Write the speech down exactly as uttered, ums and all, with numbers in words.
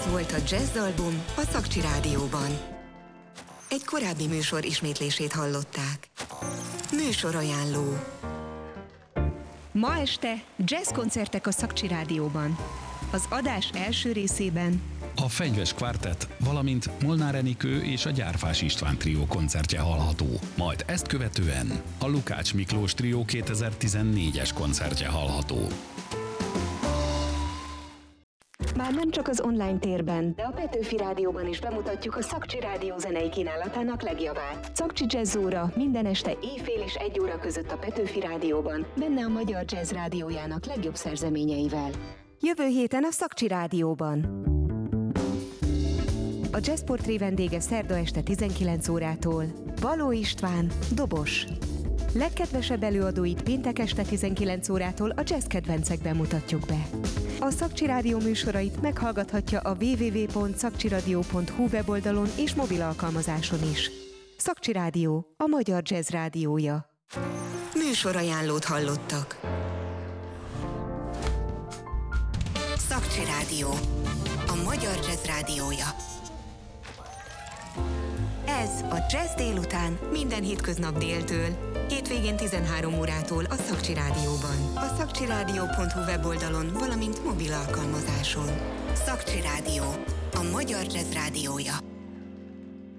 volt a Jazz Album a Szakcsi Rádióban. Egy korábbi műsor ismétlését hallották. Műsorajánló. Ma este jazzkoncertek a Szakcsi Rádióban. Az adás első részében a Fenyves Kvartett, valamint Molnár Enikő és a Gyárfás István trió koncertje hallható. Majd ezt követően a Lukács Miklós trió kétezer-tizennégyes koncertje hallható. Már nem csak az online térben, de a Petőfi Rádióban is bemutatjuk a Szakcsi Rádió zenei kínálatának legjavát. Szakcsi Jazz óra minden este éjfél és egy óra között a Petőfi Rádióban, benne a Magyar Jazz Rádiójának legjobb szerzeményeivel. Jövő héten a Szakcsi Rádióban. A Jazz Portré vendége szerda este tizenkilenc órától Baló István, dobos. Legkedvesebb előadóit péntek este tizenkilenc órától a jazz kedvencekben mutatjuk be. A Szakcsi Rádió műsorait meghallgathatja a double-u double-u double-u pont szakcsiradio pont hu weboldalon és mobil alkalmazáson is. Szakcsi Rádió, a Magyar Jazz Rádiója. Műsorajánlót hallottak. Szakcsi Rádió, a Magyar Jazz Rádiója. Ez a Jazz délután minden hétköznap déltől, hétvégén tizenhárom órától a Szakcsi Rádióban. A szakcsiradio pont hu weboldalon, valamint mobil alkalmazáson. Szakcsi Rádió, a Magyar Jazz Rádiója.